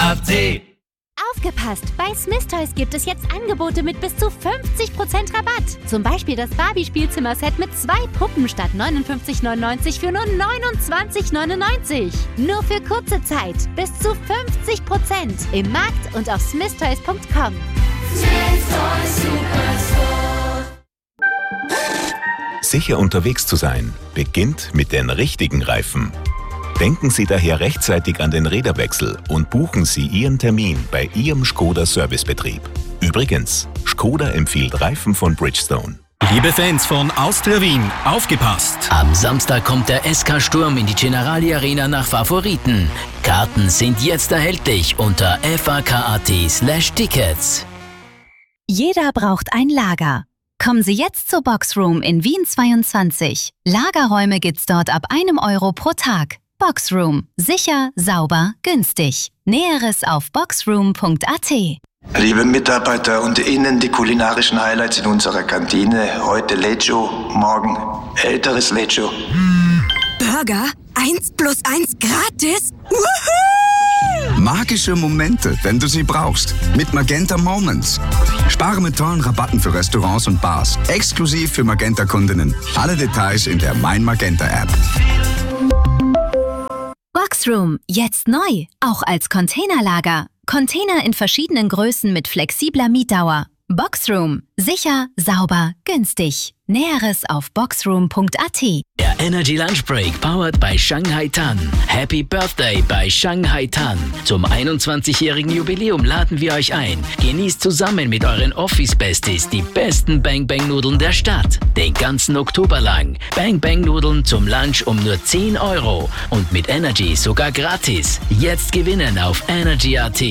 Aufgepasst! Bei Smith Toys gibt es jetzt Angebote mit bis zu 50% Rabatt. Zum Beispiel das Barbie-Spielzimmer-Set mit 2 Puppen statt 59,99 für nur 29,99. Nur für kurze Zeit. Bis zu 50% im Markt und auf smithtoys.com. Smith Toys Superstore. Sicher unterwegs zu sein, beginnt mit den richtigen Reifen. Denken Sie daher rechtzeitig an den Räderwechsel und buchen Sie Ihren Termin bei Ihrem Škoda Servicebetrieb. Übrigens, Škoda empfiehlt Reifen von Bridgestone. Liebe Fans von Austria Wien, aufgepasst! Am Samstag kommt der SK Sturm in die Generali Arena nach Favoriten. Karten sind jetzt erhältlich unter fak.at/Tickets. Jeder braucht ein Lager. Kommen Sie jetzt zur Boxroom in Wien 22. Lagerräume gibt's dort ab €1 pro Tag. Boxroom. Sicher, sauber, günstig. Näheres auf boxroom.at. Liebe Mitarbeiter und Ihnen die kulinarischen Highlights in unserer Kantine. Heute Lecho, morgen älteres Lecho. Burger? 1 + 1 gratis? Woohoo! Magische Momente, wenn du sie brauchst. Mit Magenta Moments. Spare mit tollen Rabatten für Restaurants und Bars. Exklusiv für Magenta-Kundinnen. Alle Details in der Mein Magenta-App. Boxroom, jetzt neu, auch als Containerlager. Container in verschiedenen Größen mit flexibler Mietdauer. Boxroom, sicher, sauber, günstig. Näheres auf boxroom.at. Der Energy Lunch Break powered by Shanghai Tan. Happy Birthday bei Shanghai Tan. Zum 21-jährigen Jubiläum laden wir euch ein. Genießt zusammen mit euren Office-Besties die besten Bang Bang Nudeln der Stadt. Den ganzen Oktober lang. Bang Bang Nudeln zum Lunch um nur 10 € und mit Energy sogar gratis. Jetzt gewinnen auf Energy.at.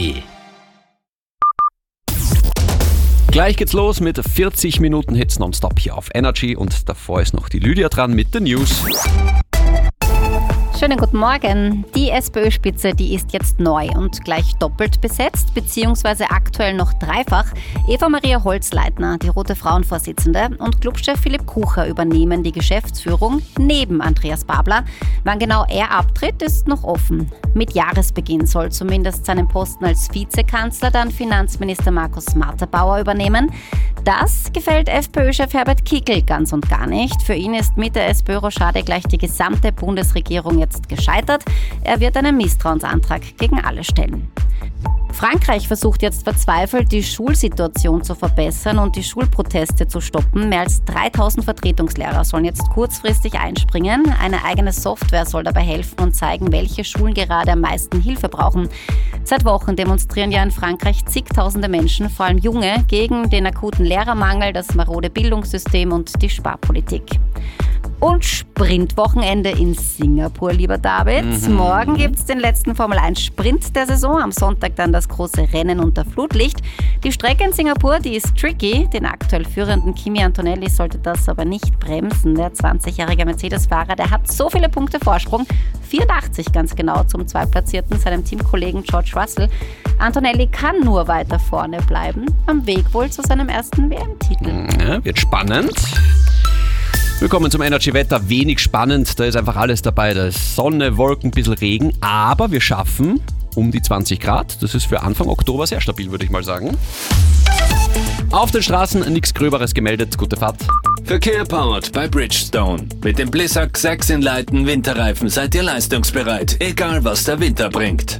Gleich geht's los mit 40 Minuten Hits nonstop hier auf Energy und davor ist noch die Lydia dran mit den News. Schönen guten Morgen. Die SPÖ-Spitze, die ist jetzt neu und gleich doppelt besetzt, beziehungsweise aktuell noch dreifach. Eva-Maria Holzleitner, die Rote Frauenvorsitzende, und Clubchef Philipp Kucher übernehmen die Geschäftsführung neben Andreas Babler. Wann genau er abtritt, ist noch offen. Mit Jahresbeginn soll zumindest seinen Posten als Vizekanzler dann Finanzminister Markus Matterbauer übernehmen. Das gefällt FPÖ-Chef Herbert Kickl ganz und gar nicht. Für ihn ist mit der SPÖ-Rochade gleich die gesamte Bundesregierung jetzt gescheitert. Er wird einen Misstrauensantrag gegen alle stellen. Frankreich versucht jetzt verzweifelt, die Schulsituation zu verbessern und die Schulproteste zu stoppen. Mehr als 3000 Vertretungslehrer sollen jetzt kurzfristig einspringen. Eine eigene Software soll dabei helfen und zeigen, welche Schulen gerade am meisten Hilfe brauchen. Seit Wochen demonstrieren ja in Frankreich zigtausende Menschen, vor allem Junge, gegen den akuten Lehrermangel, das marode Bildungssystem und die Sparpolitik. Und Sprintwochenende in Singapur, lieber David. Morgen gibt es den letzten Formel-1-Sprint der Saison, am Sonntag dann das große Rennen unter Flutlicht. Die Strecke in Singapur, die ist tricky. Den aktuell führenden Kimi Antonelli sollte das aber nicht bremsen. Der 20-jährige Mercedes-Fahrer, der hat so viele Punkte Vorsprung, 84 ganz genau zum Zweitplatzierten, seinem Teamkollegen George Russell. Antonelli kann nur weiter vorne bleiben, am Weg wohl zu seinem ersten WM-Titel. Ja, wird spannend. Willkommen zum Energy-Wetter. Wenig spannend, da ist einfach alles dabei. Da ist Sonne, Wolken, ein bisschen Regen, aber wir schaffen um die 20 Grad. Das ist für Anfang Oktober sehr stabil, würde ich mal sagen. Auf den Straßen nichts Gröberes gemeldet. Gute Fahrt. Verkehr powered bei Bridgestone. Mit dem Blizzak Saxon-Leiten Winterreifen seid ihr leistungsbereit, egal was der Winter bringt.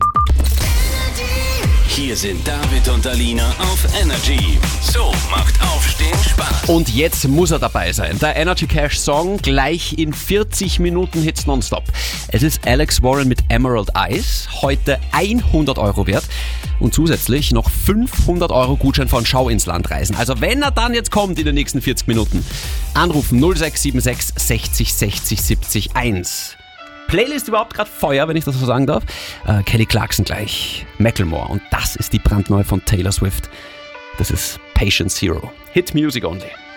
Hier sind David und Alina auf Energy. So macht Aufstehen Spaß. Und jetzt muss er dabei sein. Der Energy Cash Song gleich in 40 Minuten Hits nonstop. Es ist Alex Warren mit Emerald Eyes. Heute 100 € wert. Und zusätzlich noch 500 € Gutschein von Schau ins Land reisen. Also wenn er dann jetzt kommt in den nächsten 40 Minuten, anrufen 0676 60 60 70 1. Playlist überhaupt gerade Feuer, wenn ich das so sagen darf. Kelly Clarkson gleich, Macklemore. Und das ist die brandneue von Taylor Swift. Das ist Patient Zero. Hit Music Only.